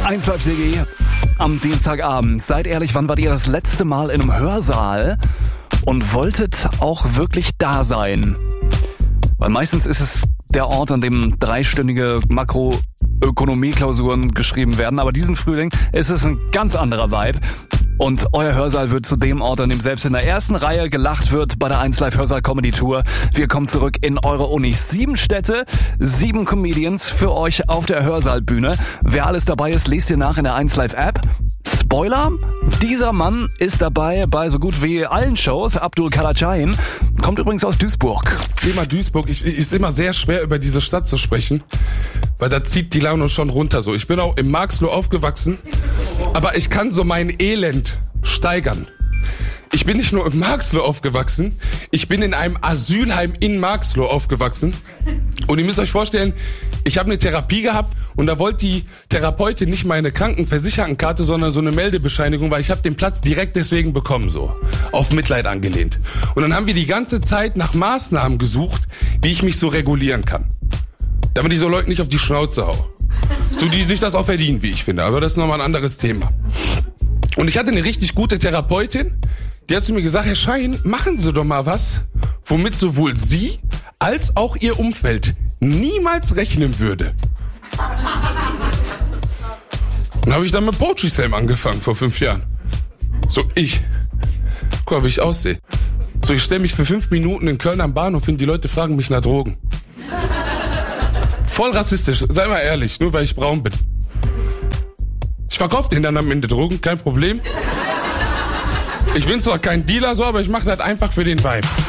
1Live.de am Dienstagabend. Seid ehrlich, wann wart ihr das letzte Mal in einem Hörsaal und wolltet auch wirklich da sein? Weil meistens ist es der Ort, an dem 3-stündige Makroökonomie-Klausuren geschrieben werden. Aber diesen Frühling ist es ein ganz anderer Vibe. Und euer Hörsaal wird zu dem Ort, an dem selbst in der ersten Reihe gelacht wird bei der 1Live Hörsaal Comedy Tour. Wir kommen zurück in eure Unis. 7 Städte, 7 Comedians für euch auf der Hörsaalbühne. Wer alles dabei ist, lest ihr nach in der 1Live App. Spoiler, dieser Mann ist dabei bei so gut wie allen Shows. Abdul Kalacain kommt übrigens aus Duisburg. Thema Duisburg, ist immer sehr schwer, über diese Stadt zu sprechen, weil da zieht die Laune schon runter so. Ich bin auch im Marxloh aufgewachsen, aber ich kann so mein Elend steigern. Ich bin nicht nur im Marxloh aufgewachsen, ich bin in einem Asylheim in Marxloh aufgewachsen. Und ihr müsst euch vorstellen, ich habe eine Therapie gehabt und da wollte die Therapeutin nicht meine Krankenversichertenkarte, sondern so eine Meldebescheinigung, weil ich habe den Platz direkt deswegen bekommen, so auf Mitleid angelehnt. Und dann haben wir die ganze Zeit nach Maßnahmen gesucht, wie ich mich so regulieren kann, damit ich so Leuten nicht auf die Schnauze hau. So, die sich das auch verdienen, wie ich finde, aber das ist nochmal ein anderes Thema. Und ich hatte eine richtig gute Therapeutin, die hat zu mir gesagt, Herr Schein, machen Sie doch mal was, womit sowohl Sie als auch Ihr Umfeld niemals rechnen würde. Dann habe ich dann mit Poetry Slam angefangen vor 5 Jahren. So, guck mal, wie ich aussehe. So, ich stelle mich für 5 Minuten in Köln am Bahnhof hin, die Leute fragen mich nach Drogen. Voll rassistisch, sei mal ehrlich, nur weil ich braun bin. Ich verkaufe denen dann am Ende Drogen, kein Problem. Ich bin zwar kein Dealer so, aber ich mache das einfach für den Vibe.